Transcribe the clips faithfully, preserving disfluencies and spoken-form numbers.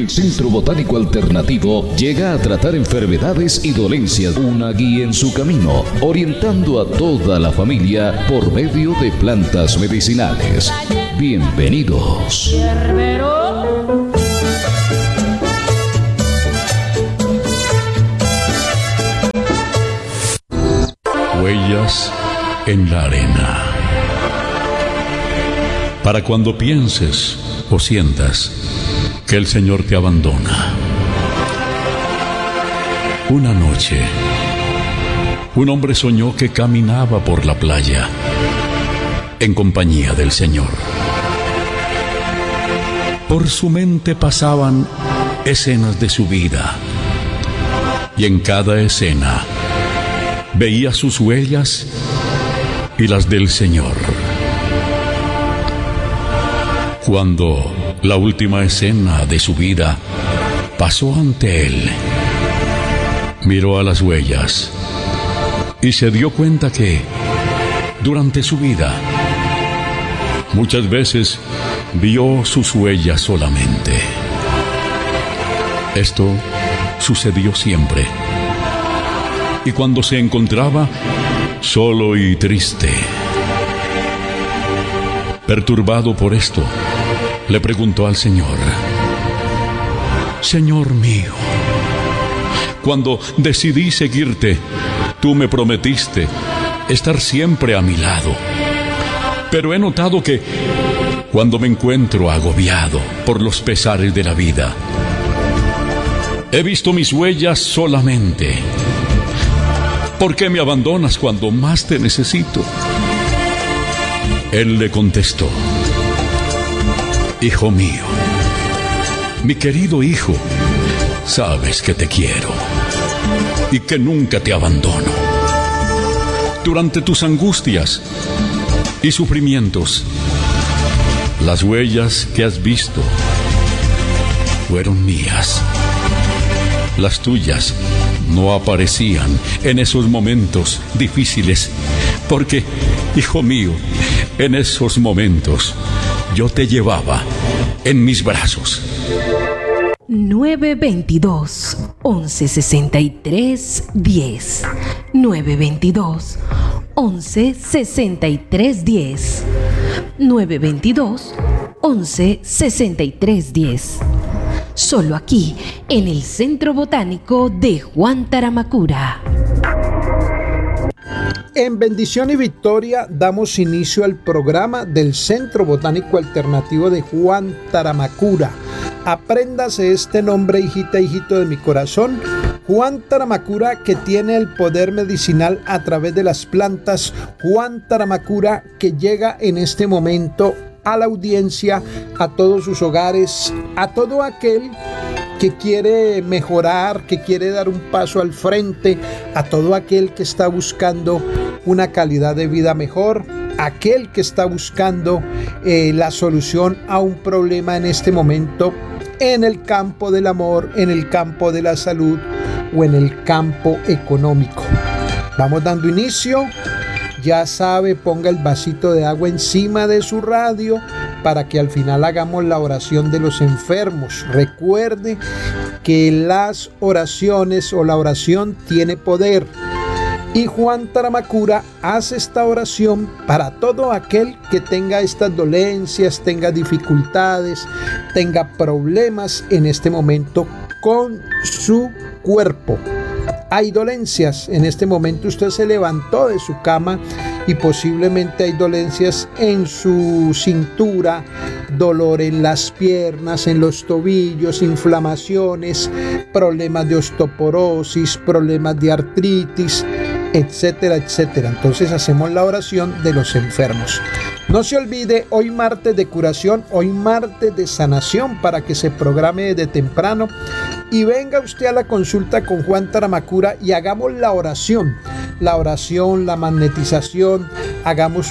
El Centro Botánico Alternativo llega a tratar enfermedades y dolencias, una guía en su camino, orientando a toda la familia por medio de plantas medicinales. Bienvenidos. Huellas en la arena. Para cuando pienses o sientas que el Señor te abandona. Una noche, un hombre soñó que caminaba por la playa en compañía del Señor. Por su mente pasaban escenas de su vida, y en cada escena veía sus huellas y las del Señor. Cuando la última escena de su vida pasó ante él, miró a las huellas y se dio cuenta que durante su vida muchas veces vio sus huellas solamente. Esto sucedió siempre. Y cuando se encontraba solo y triste, perturbado por esto, le preguntó al Señor: Señor mío, cuando decidí seguirte, tú me prometiste estar siempre a mi lado. Pero he notado que cuando me encuentro agobiado por los pesares de la vida, he visto mis huellas solamente. ¿Por qué me abandonas cuando más te necesito? Él le contestó: Hijo mío, mi querido hijo, sabes que te quiero y que nunca te abandono. Durante tus angustias y sufrimientos, las huellas que has visto fueron mías. Las tuyas no aparecían en esos momentos difíciles, porque, hijo mío, en esos momentos yo te llevaba en mis brazos. nueve veintidós, once sesenta y tres, diez. nueve veintidós, once sesenta y tres, diez. nueve veintidós, once sesenta y tres, diez. Solo aquí, en el Centro Botánico de Juan Taramacura. En bendición y victoria damos inicio al programa del Centro Botánico Alternativo de Juan Taramacura. Apréndase este nombre, hijita, hijito de mi corazón. Juan Taramacura, que tiene el poder medicinal a través de las plantas. Juan Taramacura, que llega en este momento a la audiencia, a todos sus hogares, a todo aquel que quiere mejorar, que quiere dar un paso al frente, a todo aquel que está buscando una calidad de vida mejor, aquel que está buscando eh, la solución a un problema en este momento en el campo del amor, en el campo de la salud o en el campo económico. Vamos dando inicio. Ya sabe, ponga el vasito de agua encima de su radio para que al final hagamos la oración de los enfermos. Recuerde que las oraciones o la oración tiene poder. Y Juan Taramacura hace esta oración para todo aquel que tenga estas dolencias, tenga dificultades, tenga problemas en este momento con su cuerpo. Hay dolencias, en este momento usted se levantó de su cama y posiblemente hay dolencias en su cintura, dolor en las piernas, en los tobillos, inflamaciones, problemas de osteoporosis, problemas de artritis, etcétera, etcétera. Entonces hacemos la oración de los enfermos. No se olvide, hoy martes de curación, hoy martes de sanación, para que se programe desde temprano y venga usted a la consulta con Juan Taramacura y hagamos la oración, la oración, la magnetización, hagamos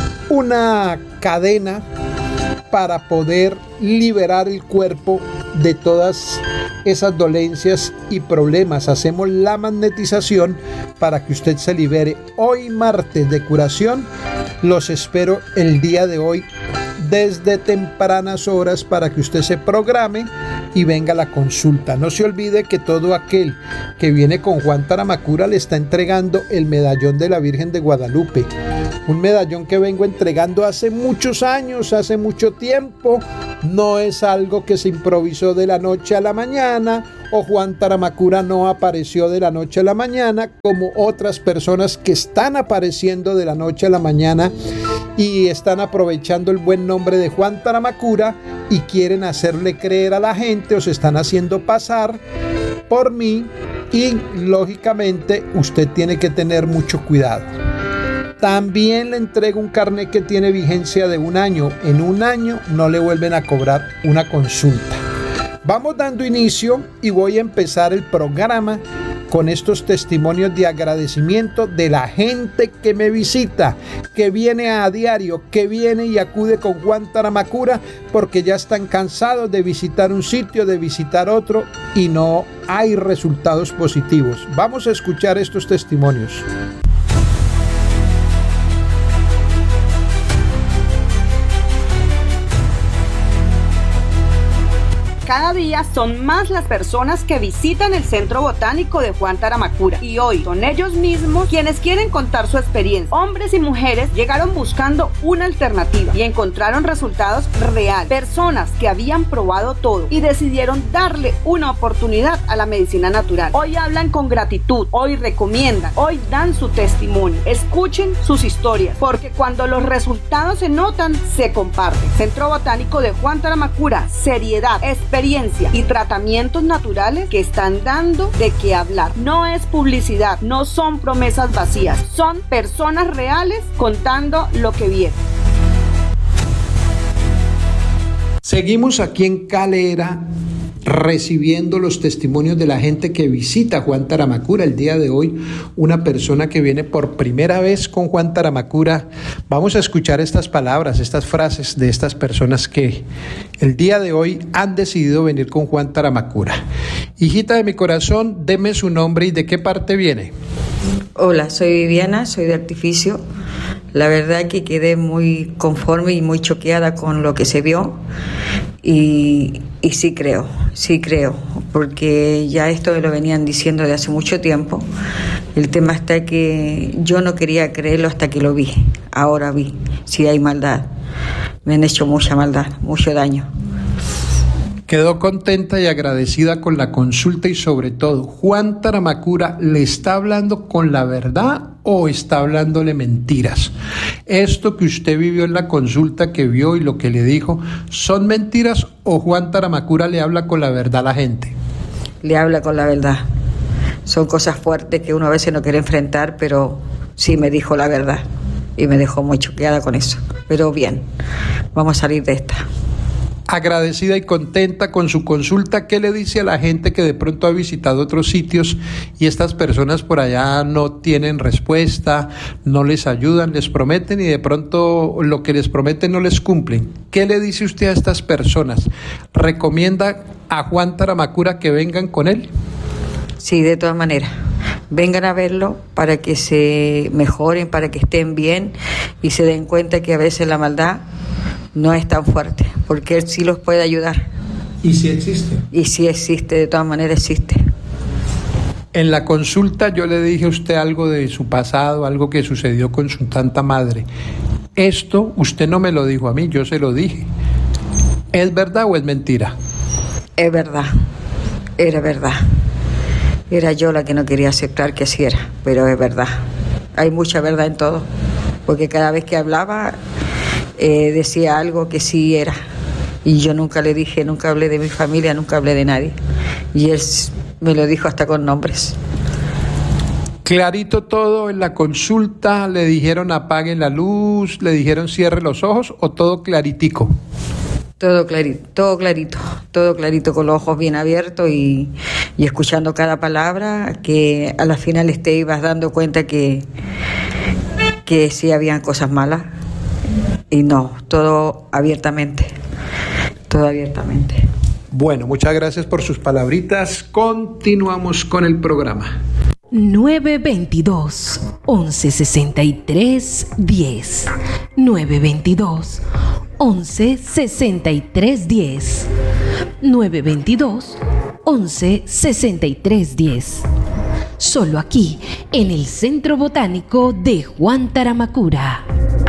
una cadena para poder liberar el cuerpo de todas esas dolencias y problemas. Hacemos la magnetización para que usted se libere. Hoy martes de curación, los espero el día de hoy desde tempranas horas para que usted se programe y venga a la consulta. No se olvide que todo aquel que viene con Juan Taramacura le está entregando el medallón de la Virgen de Guadalupe. Un medallón que vengo entregando hace muchos años, hace mucho tiempo. No es algo que se improvisó de la noche a la mañana, o Juan Taramacura no apareció de la noche a la mañana como otras personas que están apareciendo de la noche a la mañana y están aprovechando el buen nombre de Juan Taramacura y quieren hacerle creer a la gente o se están haciendo pasar por mí, y lógicamente usted tiene que tener mucho cuidado. También le entrego un carnet que tiene vigencia de un año. En un año no le vuelven a cobrar una consulta. Vamos dando inicio y voy a empezar el programa con estos testimonios de agradecimiento de la gente que me visita, que viene a diario, que viene y acude con Juan Taramacura porque ya están cansados de visitar un sitio, de visitar otro y no hay resultados positivos. Vamos a escuchar estos testimonios. Cada día son más las personas que visitan el Centro Botánico de Juan Taramacura y hoy son ellos mismos quienes quieren contar su experiencia. Hombres y mujeres llegaron buscando una alternativa y encontraron resultados reales. Personas que habían probado todo y decidieron darle una oportunidad a la medicina natural. Hoy hablan con gratitud, hoy recomiendan, hoy dan su testimonio. Escuchen sus historias, porque cuando los resultados se notan, se comparten. Centro Botánico de Juan Taramacura, seriedad, experiencia y tratamientos naturales que están dando de qué hablar. No es publicidad, no son promesas vacías, son personas reales contando lo que vieron. Seguimos aquí en Calera recibiendo los testimonios de la gente que visita Juan Taramacura. El día de hoy, una persona que viene por primera vez con Juan Taramacura. Vamos a escuchar estas palabras, estas frases de estas personas que el día de hoy han decidido venir con Juan Taramacura. Hijita de mi corazón, deme su nombre y de qué parte viene. Hola, soy Viviana, soy de Artificio. La verdad que quedé muy conforme y muy choqueada con lo que se vio y, y sí creo, sí creo, porque ya esto me lo venían diciendo de hace mucho tiempo. El tema está que yo no quería creerlo hasta que lo vi, ahora vi, si hay maldad, me han hecho mucha maldad, mucho daño. Quedó contenta y agradecida con la consulta y sobre todo, ¿Juan Taramacura le está hablando con la verdad o está hablándole mentiras? ¿Esto que usted vivió en la consulta, que vio y lo que le dijo, son mentiras o Juan Taramacura le habla con la verdad a la gente? Le habla con la verdad. Son cosas fuertes que uno a veces no quiere enfrentar, pero sí me dijo la verdad y me dejó muy choqueada con eso. Pero bien, vamos a salir de esta. Agradecida y contenta con su consulta, ¿qué le dice a la gente que de pronto ha visitado otros sitios y estas personas por allá no tienen respuesta, no les ayudan, les prometen y de pronto lo que les prometen no les cumplen? ¿Qué le dice usted a estas personas? ¿Recomienda a Juan Taramacura que vengan con él? Sí, de todas maneras. Vengan a verlo para que se mejoren, para que estén bien y se den cuenta que a veces la maldad no es tan fuerte, porque él sí los puede ayudar. ¿Y si existe? Y sí existe, de todas maneras existe. En la consulta yo le dije a usted algo de su pasado, algo que sucedió con su tanta madre. Esto usted no me lo dijo a mí, yo se lo dije. ¿Es verdad o es mentira? Es verdad, era verdad. Era yo la que no quería aceptar que así era, pero es verdad. Hay mucha verdad en todo, porque cada vez que hablaba eh, decía algo que sí era. Y yo nunca le dije, nunca hablé de mi familia, nunca hablé de nadie. Y él me lo dijo hasta con nombres. Clarito todo en la consulta, le dijeron apague la luz, le dijeron cierre los ojos o todo claritico. Todo clarito, todo clarito, todo clarito con los ojos bien abiertos y, y escuchando cada palabra, que a la final te ibas dando cuenta que, que sí habían cosas malas y no, todo abiertamente, todo abiertamente. Bueno, muchas gracias por sus palabritas. Continuamos con el programa. nueve veintidós, once sesenta y tres, diez. nueve veintidós, once sesenta y tres diez. nueve veintidós once sesenta y tres diez. Solo aquí, en el Centro Botánico de Juan Taramacura.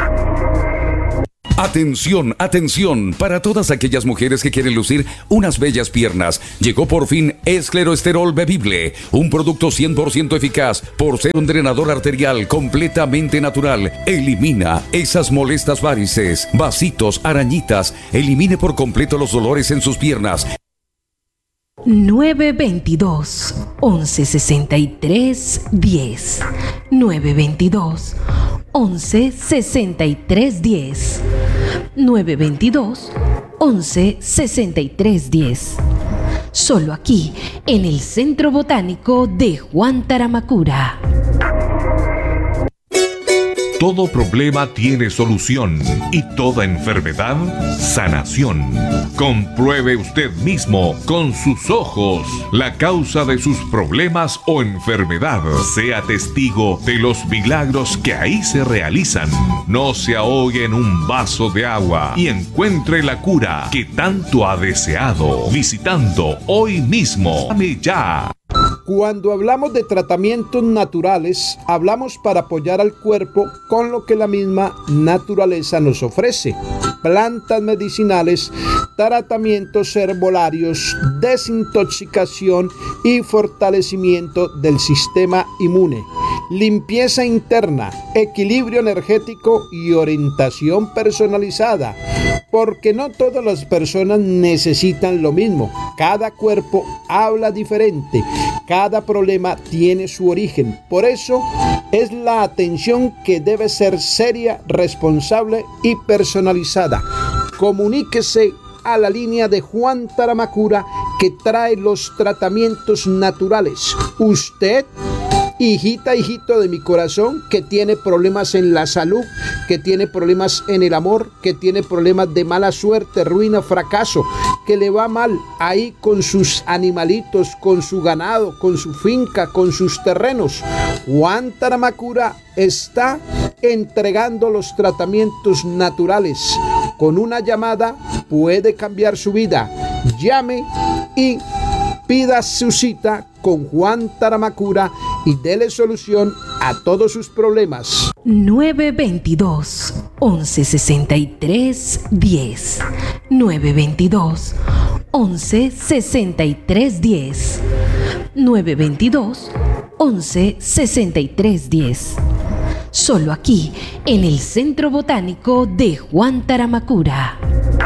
Atención, atención, para todas aquellas mujeres que quieren lucir unas bellas piernas. Llegó por fin Escleroesterol Bebible, un producto cien por ciento eficaz por ser un drenador arterial completamente natural. Elimina esas molestas varices, vasitos, arañitas. Elimine por completo los dolores en sus piernas. nueve veintidós once sesenta y tres diez. nueve veintidós once sesenta y tres diez. nueve veintidós once sesenta y tres diez. Solo aquí, en el Centro Botánico de Juan Taramacura. Todo problema tiene solución y toda enfermedad, sanación. Compruebe usted mismo con sus ojos la causa de sus problemas o enfermedad. Sea testigo de los milagros que ahí se realizan. No se ahogue en un vaso de agua y encuentre la cura que tanto ha deseado visitando hoy mismo. Llame ya. Cuando hablamos de tratamientos naturales, hablamos para apoyar al cuerpo con lo que la misma naturaleza nos ofrece. Plantas medicinales, tratamientos herbolarios, desintoxicación y fortalecimiento del sistema inmune, limpieza interna, equilibrio energético y orientación personalizada. Porque no todas las personas necesitan lo mismo. Cada cuerpo habla diferente. Cada problema tiene su origen. Por eso es la atención que debe ser seria, responsable y personalizada. Comuníquese a la línea de Juan Taramacura que trae los tratamientos naturales. Usted, hijita, hijito de mi corazón, que tiene problemas en la salud, que tiene problemas en el amor, que tiene problemas de mala suerte, ruina, fracaso, que le va mal ahí con sus animalitos, con su ganado, con su finca, con sus terrenos. Juan Taramacura está entregando los tratamientos naturales. Con una llamada puede cambiar su vida. Llame y pida su cita con Juan Taramacura y dele solución a todos sus problemas. nueve veintidós once sesenta y tres diez. nueve veintidós once sesenta y tres diez. nueve veintidós once sesenta y tres diez. Solo aquí, en el Centro Botánico de Juan Taramacura.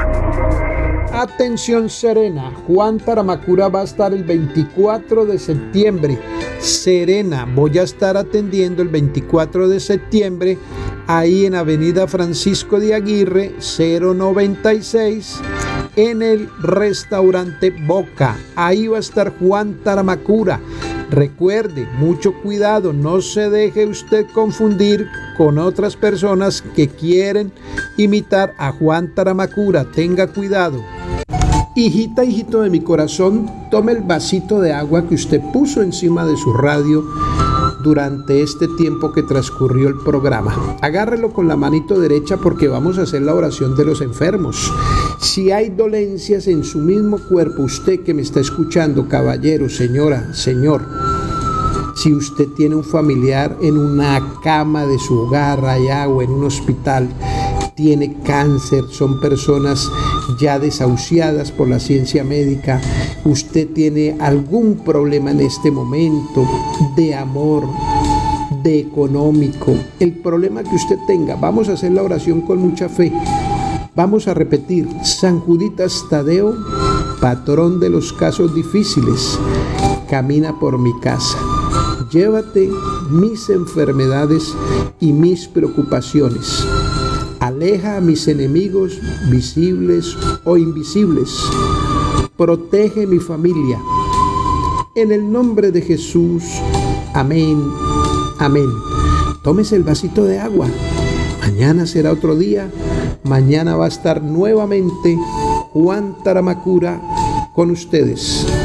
Atención Serena, Juan Taramacura va a estar el veinticuatro de septiembre. Serena, voy a estar atendiendo el veinticuatro de septiembre ahí en Avenida Francisco de Aguirre cero noventa y seis en el restaurante Boca. Ahí va a estar Juan Taramacura. Recuerde, mucho cuidado, no se deje usted confundir con otras personas que quieren imitar a Juan Taramacura. Tenga cuidado. Hijita, hijito de mi corazón, tome el vasito de agua que usted puso encima de su radio durante este tiempo que transcurrió el programa. Agárrelo con la manito derecha porque vamos a hacer la oración de los enfermos. Si hay dolencias en su mismo cuerpo, usted que me está escuchando, caballero, señora, señor, si usted tiene un familiar en una cama de su hogar allá o en un hospital, tiene cáncer, son personas ya desahuciadas por la ciencia médica, usted tiene algún problema en este momento de amor, de económico, el problema que usted tenga, vamos a hacer la oración con mucha fe. Vamos a repetir: San Juditas Tadeo, patrón de los casos difíciles, camina por mi casa. Llévate mis enfermedades y mis preocupaciones. Aleja a mis enemigos, visibles o invisibles. Protege mi familia. En el nombre de Jesús. Amén. Amén. Tómese el vasito de agua. Mañana será otro día. Mañana va a estar nuevamente Juan Taramacura con ustedes.